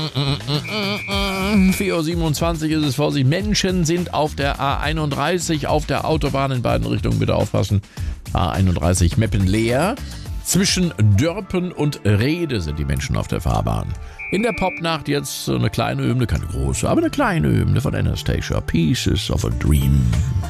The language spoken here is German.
4:27 Uhr ist es. Vorsicht, Menschen sind auf der A31 auf der Autobahn in beiden Richtungen. Bitte aufpassen. A31 Meppen leer. Zwischen Dörpen und Rede sind die Menschen auf der Fahrbahn. In der Popnacht jetzt so eine kleine Hymne, keine große, aber eine kleine Hymne von Anastasia. Pieces of a Dream.